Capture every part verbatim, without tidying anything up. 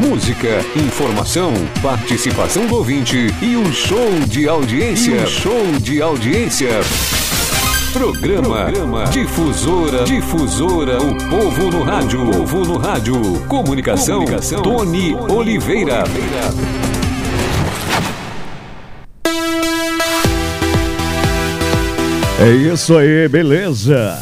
música, informação, participação do ouvinte e um show de audiência. E um show de audiência. Programa, Programa Difusora, Difusora, o povo no rádio, o povo no rádio. Comunicação, Comunicação Tony, Tony Oliveira. Oliveira. É isso aí, beleza?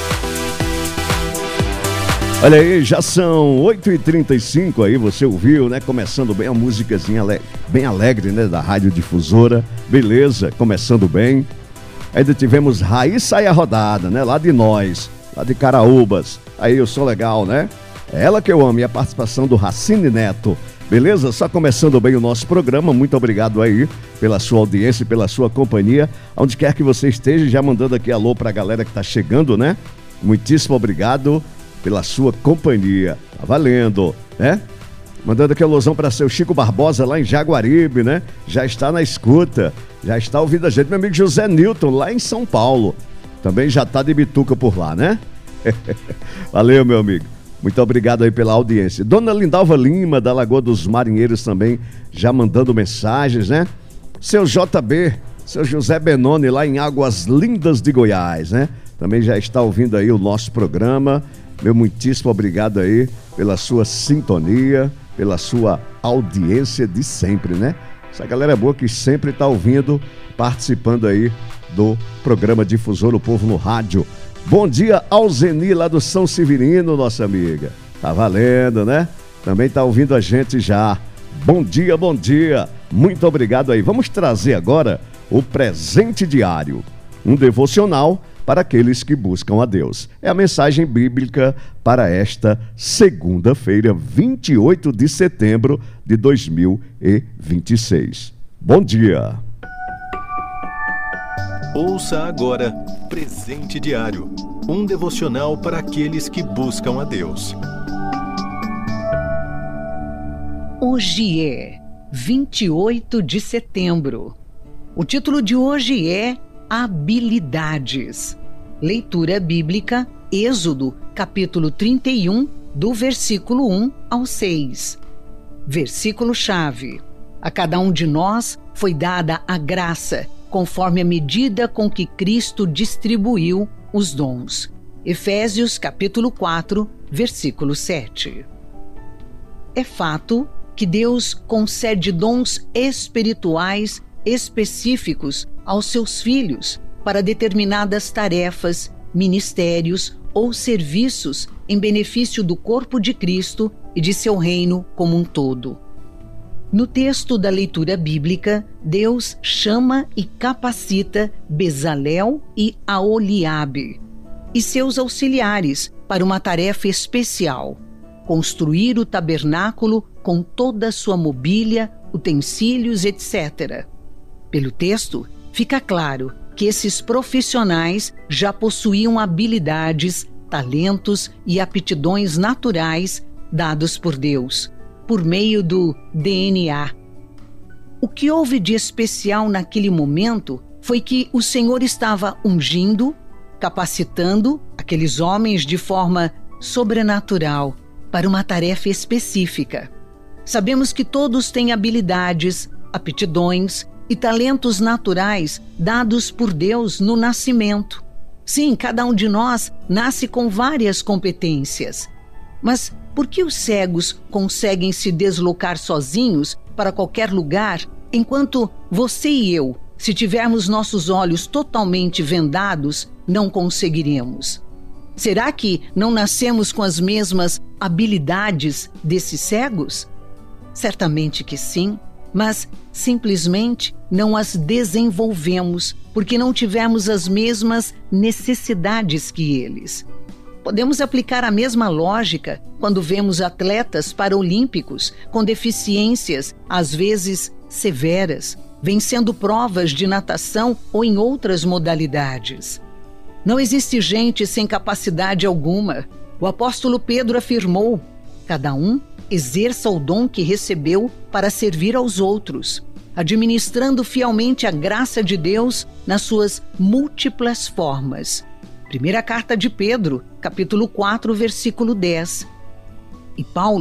Olha aí, já são oito e trinta e cinco aí, você ouviu, né? Começando bem a musicazinha alegre, bem alegre, né? Da Rádio Difusora, beleza, começando bem. Ainda tivemos Raíssa e a Rodada, né? Lá de nós, lá de Caraúbas. Aí eu sou legal, né? É ela que eu amo, e a participação do Racine Neto. Beleza? Só começando bem o nosso programa, muito obrigado aí pela sua audiência e pela sua companhia. Onde quer que você esteja, já mandando aqui alô pra galera que tá chegando, né? Muitíssimo obrigado pela sua companhia. Tá valendo, né? Mandando aqui alôzão para seu Chico Barbosa lá em Jaguaribe, né? Já está na escuta, já está ouvindo a gente. Meu amigo José Newton lá em São Paulo. Também já tá de bituca por lá, né? Valeu, meu amigo. Muito obrigado aí pela audiência. Dona Lindalva Lima, da Lagoa dos Marinheiros, também já mandando mensagens, né? Seu J B, seu José Benoni, lá em Águas Lindas de Goiás, né? Também já está ouvindo aí o nosso programa. Meu muitíssimo obrigado aí pela sua sintonia, pela sua audiência de sempre, né? Essa galera boa que sempre está ouvindo, participando aí do programa Difusor, o Povo no Rádio. Bom dia ao Zeni lá do São Severino, nossa amiga. Tá valendo, né? Também tá ouvindo a gente já. Bom dia, bom dia. Muito obrigado aí. Vamos trazer agora o presente diário. Um devocional para aqueles que buscam a Deus. É a mensagem bíblica para esta segunda-feira, vinte e oito de setembro de dois mil e vinte e seis. Bom dia. Ouça agora Presente Diário, um devocional para aqueles que buscam a Deus. Hoje é vinte e oito de setembro. O título de hoje é Habilidades. Leitura bíblica, Êxodo, capítulo trinta e um, do versículo um ao seis. Versículo-chave. A cada um de nós foi dada a graça, conforme a medida com que Cristo distribuiu os dons. Efésios, capítulo quatro, versículo sete. É fato que Deus concede dons espirituais específicos aos seus filhos para determinadas tarefas, ministérios ou serviços em benefício do corpo de Cristo e de seu reino como um todo. No texto da leitura bíblica, Deus chama e capacita Bezalel e Aholiabe e seus auxiliares para uma tarefa especial: construir o tabernáculo com toda a sua mobília, utensílios, etcétera. Pelo texto, fica claro que esses profissionais já possuíam habilidades, talentos e aptidões naturais dados por Deus, por meio do D N A. O que houve de especial naquele momento foi que o Senhor estava ungindo, capacitando aqueles homens de forma sobrenatural para uma tarefa específica. Sabemos que todos têm habilidades, aptidões e talentos naturais dados por Deus no nascimento. Sim, cada um de nós nasce com várias competências. Mas por que os cegos conseguem se deslocar sozinhos para qualquer lugar, enquanto você e eu, se tivermos nossos olhos totalmente vendados, não conseguiremos? Será que não nascemos com as mesmas habilidades desses cegos? Certamente que sim, mas simplesmente não as desenvolvemos porque não tivemos as mesmas necessidades que eles. Podemos aplicar a mesma lógica quando vemos atletas paraolímpicos com deficiências, às vezes severas, vencendo provas de natação ou em outras modalidades. Não existe gente sem capacidade alguma. O apóstolo Pedro afirmou: cada um exerça o dom que recebeu para servir aos outros, administrando fielmente a graça de Deus nas suas múltiplas formas. Primeira carta de Pedro, capítulo quatro, versículo dez. E Paulo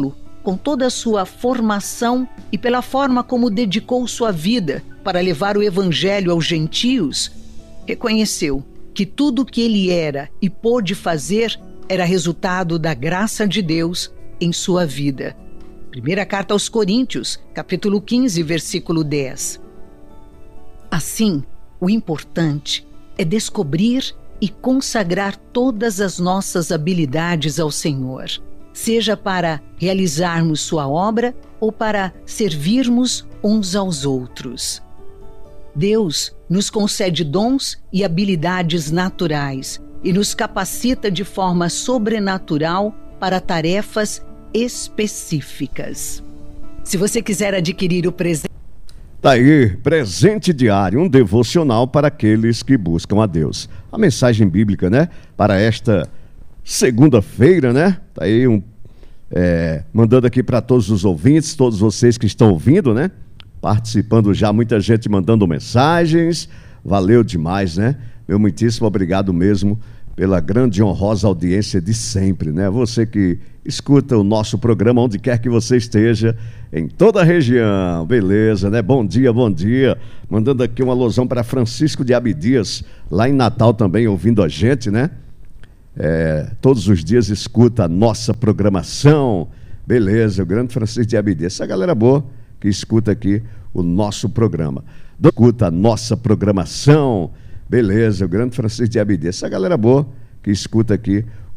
com toda a sua formação e pela forma como dedicou sua vida para levar o evangelho aos gentios, reconheceu que tudo o que ele era e pôde fazer era resultado da graça de Deus em sua vida. Primeira carta aos Coríntios, capítulo quinze, versículo dez. Assim, o importante é descobrir e consagrar todas as nossas habilidades ao Senhor, seja para realizarmos sua obra ou para servirmos uns aos outros. Deus nos concede dons e habilidades naturais e nos capacita de forma sobrenatural para tarefas específicas. Se você quiser adquirir o presente... Tá aí, presente diário, um devocional para aqueles que buscam a Deus. A mensagem bíblica, né? Para esta segunda-feira, né? Tá aí, um, é, mandando aqui para todos os ouvintes, todos vocês que estão ouvindo, né? Participando já, muita gente mandando mensagens. Valeu demais, né? Meu muitíssimo obrigado mesmo pela grande e honrosa audiência de sempre, né? Você que escuta o nosso programa onde quer que você esteja, em toda a região, beleza, né? Bom dia, bom dia. Mandando aqui uma alusão para Francisco de Abdias, lá em Natal também, ouvindo a gente, né? É, todos os dias escuta a nossa programação, beleza, o grande Francisco de Abdias, essa galera boa que escuta aqui o nosso programa. Escuta a nossa programação, beleza, o grande Francisco de Abdias, essa galera boa que escuta aqui